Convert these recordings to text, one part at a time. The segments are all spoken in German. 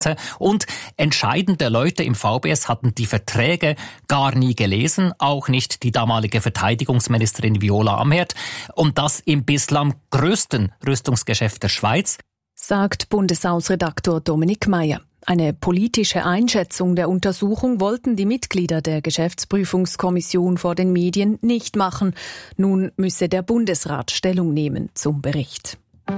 Und entscheidende Leute im VBS hatten die Verträge gar nie gelesen, auch nicht die damalige Verteidigungsministerin Viola Amherd. Und das im bislang größten Rüstungsgeschäft der Schweiz, sagt Bundeshausredaktor Dominik Meyer. Eine politische Einschätzung der Untersuchung wollten die Mitglieder der Geschäftsprüfungskommission vor den Medien nicht machen. Nun müsse der Bundesrat Stellung nehmen zum Bericht.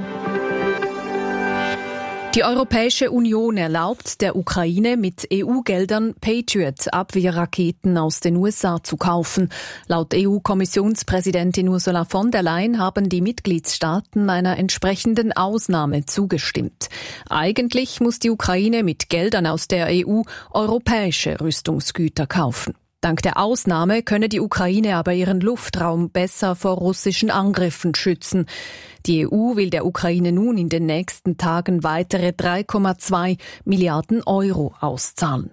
Die Europäische Union erlaubt der Ukraine mit EU-Geldern Patriot-Abwehrraketen aus den USA zu kaufen. Laut EU-Kommissionspräsidentin Ursula von der Leyen haben die Mitgliedstaaten einer entsprechenden Ausnahme zugestimmt. Eigentlich muss die Ukraine mit Geldern aus der EU europäische Rüstungsgüter kaufen. Dank der Ausnahme könne die Ukraine aber ihren Luftraum besser vor russischen Angriffen schützen. Die EU will der Ukraine nun in den nächsten Tagen weitere 3,2 Milliarden Euro auszahlen.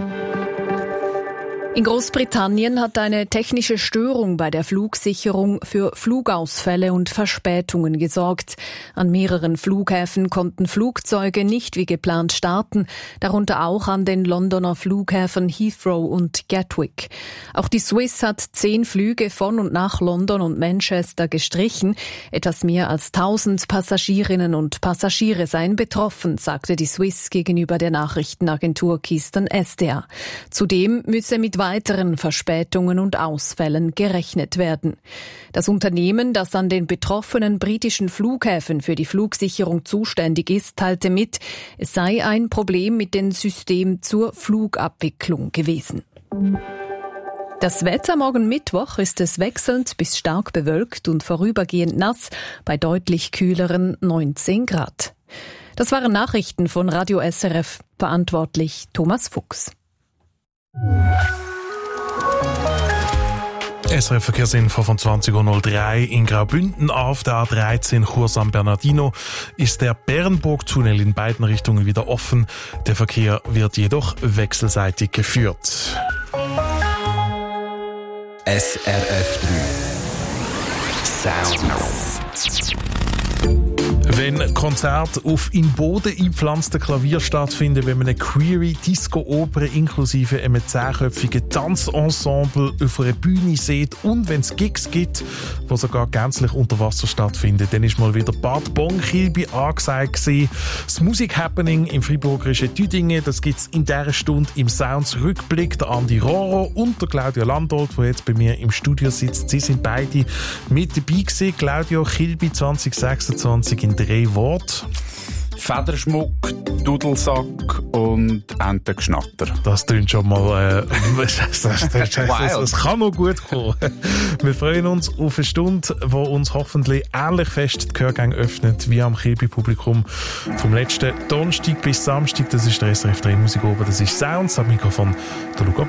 In Großbritannien hat eine technische Störung bei der Flugsicherung für Flugausfälle und Verspätungen gesorgt. An mehreren Flughäfen konnten Flugzeuge nicht wie geplant starten, darunter auch an den Londoner Flughäfen Heathrow und Gatwick. Auch die Swiss hat 10 Flüge von und nach London und Manchester gestrichen. Etwas mehr als 1000 Passagierinnen und Passagiere seien betroffen, sagte die Swiss gegenüber der Nachrichtenagentur Keystone SDA. Zudem müsse mit weiteren Verspätungen und Ausfällen gerechnet werden. Das Unternehmen, das an den betroffenen britischen Flughäfen für die Flugsicherung zuständig ist, teilte mit, es sei ein Problem mit dem System zur Flugabwicklung gewesen. Das Wetter morgen Mittwoch ist es wechselnd bis stark bewölkt und vorübergehend nass bei deutlich kühleren 19 Grad. Das waren Nachrichten von Radio SRF, verantwortlich Thomas Fuchs. SRF Verkehrsinfo von 20.03 Uhr in Graubünden auf der A13 Chur San Bernardino ist der Bernburg-Tunnel in beiden Richtungen wieder offen. Der Verkehr wird jedoch wechselseitig geführt. SRF 3 Sound. Wenn Konzerte auf im Boden eingepflanzten Klavier stattfinden, wenn man eine queere Disco-Oper inklusive einem 10-köpfigen Tanzensemble auf einer Bühne sieht und wenn es Gigs gibt, die sogar gänzlich unter Wasser stattfinden, dann ist mal wieder Bad Bonn-Kilby angesagt gewesen. Das Musik-Happening im Freiburgischen Düdingen, das gibt es in dieser Stunde im Sounds-Rückblick. Der Andi Roro und der Claudia Landolt, der jetzt bei mir im Studio sitzt, sie sind beide mit dabei gewesen. Claudia, Kilby 2026 in 3 Worte. Federschmuck, Dudelsack und Entengeschnatter. Das klingt schon mal... das kann noch gut kommen. Wir freuen uns auf eine Stunde, die uns hoffentlich ähnlich fest die Gehörgänge öffnet wie am Kilby-Publikum vom letzten Donnerstag bis Samstag. Das ist der SRF 3 Musik oben. Das ist Sounds am Mikrofon der Luca